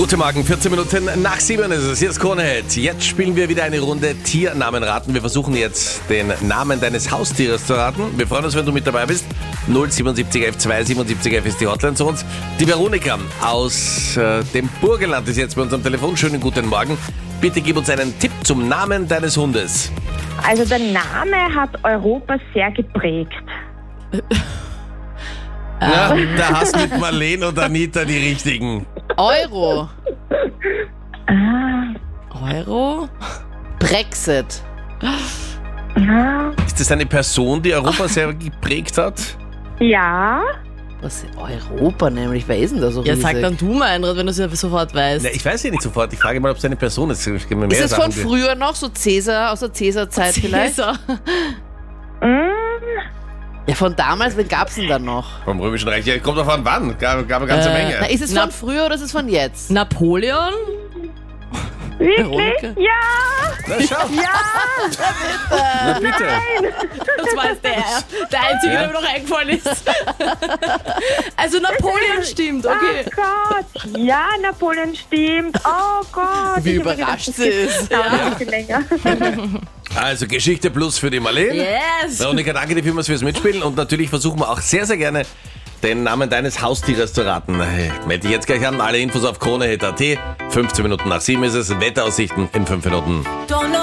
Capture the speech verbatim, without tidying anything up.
Guten Morgen, vierzehn Minuten nach sieben ist es. Hier ist Kronehit. Jetzt spielen wir wieder eine Runde Tiernamen raten. Wir versuchen jetzt den Namen deines Haustieres zu raten. Wir freuen uns, wenn du mit dabei bist. null siebenundsiebzig elf zweihundertsiebenundsiebzig elf ist die Hotline zu uns. Die Veronika aus äh, dem Burgenland ist jetzt bei unserem Telefon. Schönen guten Morgen. Bitte gib uns einen Tipp zum Namen deines Hundes. Also der Name hat Europa sehr geprägt. Ja, da hast mit Marlene und Anita die richtigen. Euro. Ah, Euro? Brexit. ja. Ist das eine Person, die Europa sehr geprägt hat? Ja. Was? Europa nämlich, wer ist denn da so Ja, riesig? sag dann du mal, Einrad, wenn du es ja sofort weißt. Na, ich weiß ja nicht sofort. Ich frage mal, ob es eine Person ist. Ich gebe mir mehr Ist es von Sachen, die- früher noch, so Cäsar, aus der Cäsar-Zeit vielleicht? Cäsar. Mm, Ja, von damals, wen gab's denn da noch? Vom Römischen Reich. Ja, kommt davon wann. Gab, gab eine ganze Äh, Menge. Na, ist es Na- von früher oder ist es von jetzt? Napoleon? wirklich? Veronika? Ja. Na, schau. Na, bitte. Das war jetzt der, der einzige, Ja. der mir noch eingefallen ist. Also Napoleon stimmt, okay. Oh Gott. Ja, Napoleon stimmt. Oh Gott. Wie Ich hab mir überrascht gedacht, sie ist. das dauert ein bisschen länger. Also Geschichte plus für die Marlene. Yes. Veronika, danke dir vielmals fürs Mitspielen. Und natürlich versuchen wir auch sehr, sehr gerne, den Namen deines Haustieres zu raten. Melde dich jetzt gleich an. Alle Infos auf kronehit punkt at. fünfzehn Minuten nach sieben ist es. Wetteraussichten in fünf Minuten. Don't know